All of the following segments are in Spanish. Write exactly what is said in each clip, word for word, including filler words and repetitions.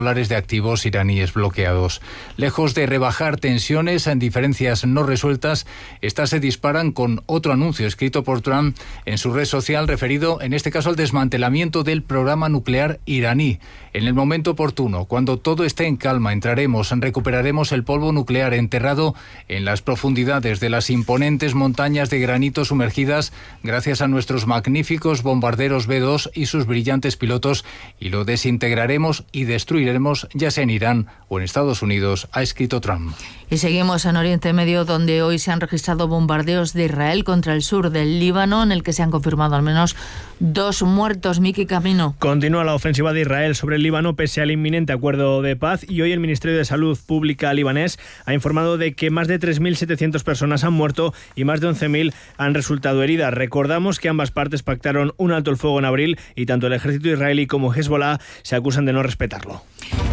de activos iraníes bloqueados. Lejos de rebajar tensiones en diferencias no resueltas, estas se disparan con otro anuncio escrito por Trump en su red social referido en este caso al desmantelamiento del programa nuclear iraní. En el momento oportuno, cuando todo esté en calma, entraremos, recuperaremos el polvo nuclear enterrado en las profundidades de las imponentes montañas de granito sumergidas gracias a nuestros magníficos bombarderos B dos y sus brillantes pilotos, y lo desintegraremos y destruiremos ya sea en Irán o en Estados Unidos, ha escrito Trump. Y seguimos en Oriente Medio, donde hoy se han registrado bombardeos de Israel contra el sur del Líbano, en el que se han confirmado al menos dos muertos. Miki Camino. Continúa la ofensiva de Israel sobre el Líbano pese al inminente acuerdo de paz, y hoy el Ministerio de Salud Pública libanés ha informado de que más de tres mil setecientas personas han muerto y más de once mil han resultado heridas. Recordamos que ambas partes pactaron un alto el fuego en abril y tanto el ejército israelí como Hezbollah se acusan de no respetarlo.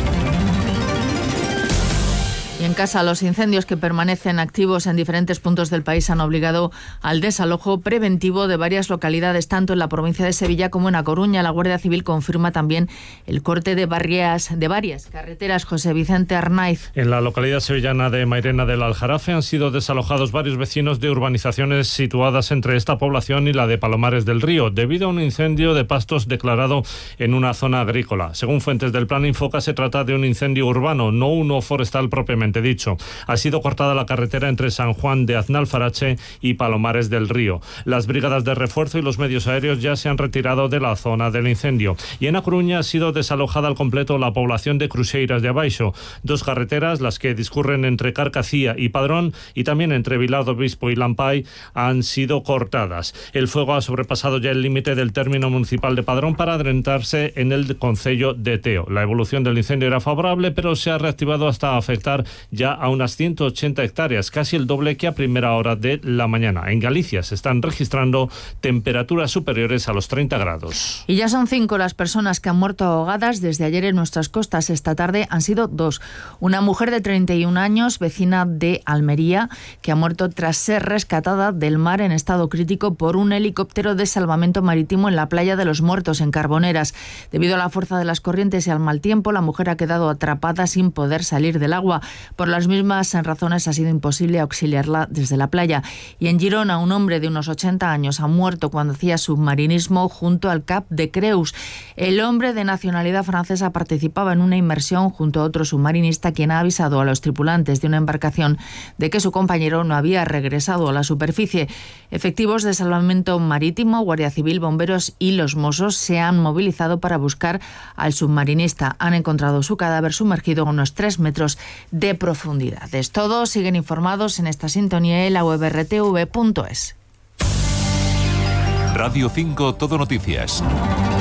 Y en casa, los incendios que permanecen activos en diferentes puntos del país han obligado al desalojo preventivo de varias localidades, tanto en la provincia de Sevilla como en A Coruña. La Guardia Civil confirma también el corte de varias, de varias carreteras. José Vicente Arnaiz. En la localidad sevillana de Mairena del Aljarafe han sido desalojados varios vecinos de urbanizaciones situadas entre esta población y la de Palomares del Río, debido a un incendio de pastos declarado en una zona agrícola. Según fuentes del Plan Infoca, se trata de un incendio urbano, no uno forestal propiamente dicho. Ha sido cortada la carretera entre San Juan de Aznalfarache y Palomares del Río. Las brigadas de refuerzo y los medios aéreos ya se han retirado de la zona del incendio. Y en A Coruña ha sido desalojada al completo la población de Cruxeiras de Abaixo. Dos carreteras, las que discurren entre Carcacía y Padrón y también entre Vilar do Bispo y Lampay, han sido cortadas. El fuego ha sobrepasado ya el límite del término municipal de Padrón para adentrarse en el concello de Teo. La evolución del incendio era favorable, pero se ha reactivado hasta afectar ya a unas ciento ochenta hectáreas, casi el doble que a primera hora de la mañana. En Galicia se están registrando temperaturas superiores a los treinta grados. Y ya son cinco las personas que han muerto ahogadas desde ayer en nuestras costas. Esta tarde han sido dos. Una mujer de treinta y un años, vecina de Almería, que ha muerto tras ser rescatada del mar en estado crítico por un helicóptero de salvamento marítimo en la playa de los Muertos, en Carboneras. Debido a la fuerza de las corrientes y al mal tiempo, la mujer ha quedado atrapada sin poder salir del agua. Por las mismas razones ha sido imposible auxiliarla desde la playa. Y en Girona, un hombre de unos ochenta años ha muerto cuando hacía submarinismo junto al Cap de Creus. El hombre de nacionalidad francesa participaba en una inmersión junto a otro submarinista, quien ha avisado a los tripulantes de una embarcación de que su compañero no había regresado a la superficie. Efectivos de salvamento marítimo, Guardia Civil, bomberos y los Mossos se han movilizado para buscar al submarinista. Han encontrado su cadáver sumergido a unos tres metros de profundidad. Todos siguen informados en esta sintonía en la web r t v punto es. Radio cinco Todo Noticias.